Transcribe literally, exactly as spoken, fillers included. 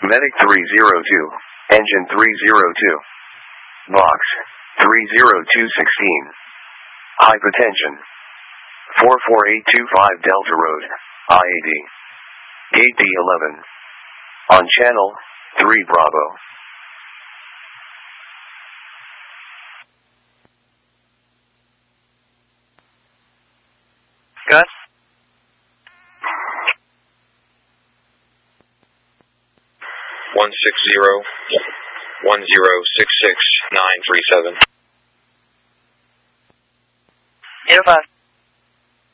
Medic three zero two, Engine three zero two. Box, three zero two one six. Hypertension. four four eight two five Delta Road, I eighty. Gate D eleven. On channel, three Bravo. Gus? one six zero, one zero six six nine three seven. eight oh five.